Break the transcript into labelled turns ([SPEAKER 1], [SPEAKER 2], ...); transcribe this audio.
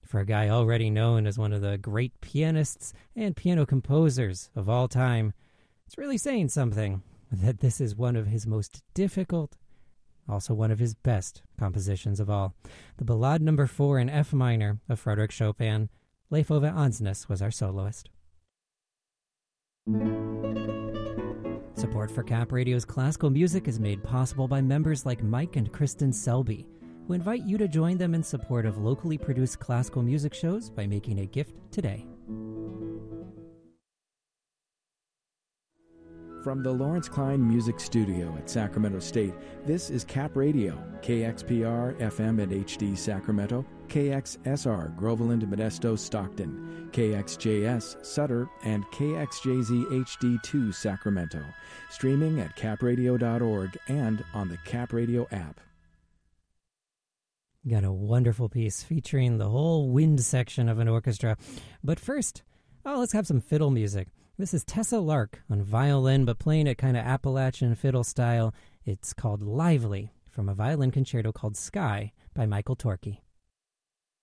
[SPEAKER 1] For a guy already known as one of the great pianists and piano composers of all time, it's really saying something that this is one of his most difficult, also one of his best compositions of all. The Ballade No. 4 in F minor of Frédéric Chopin. Leif Ove Ansnes was our soloist. Support for Cap Radio's classical music is made possible by members like Mike and Kristen Selby, who invite you to join them in support of locally produced classical music shows by making a gift today.
[SPEAKER 2] From the Lawrence Klein Music Studio at Sacramento State, this is Cap Radio, KXPR FM and HD Sacramento, KXSR Groveland, Modesto, Stockton, KXJS Sutter, and KXJZ HD2 Sacramento. Streaming at capradio.org and on the Cap Radio app.
[SPEAKER 1] Got a wonderful piece featuring the whole wind section of an orchestra. But first, let's have some fiddle music. This is Tessa Lark on violin, but playing it kind of Appalachian fiddle style. It's called Lively, from a violin concerto called Sky by Michael Torkey.